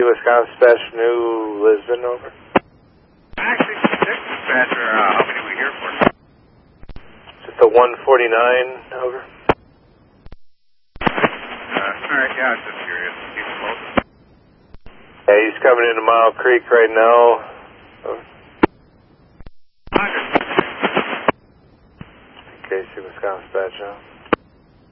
Wisconsin Dispatch, New Lisbon, over. Actually, dispatcher, how many are we here for? Just a 149, over. Alright, yeah, I was just curious. Keep it close. Yeah, he's coming into Mile Creek right now. Over. KC Wisconsin Dispatch,